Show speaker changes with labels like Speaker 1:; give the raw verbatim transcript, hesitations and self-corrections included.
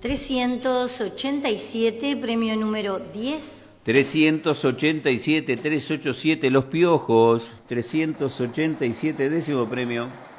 Speaker 1: trescientos ochenta y siete, premio número diez.
Speaker 2: trescientos ochenta y siete, trescientos ochenta y siete, Los Piojos. trescientos ochenta y siete, décimo premio.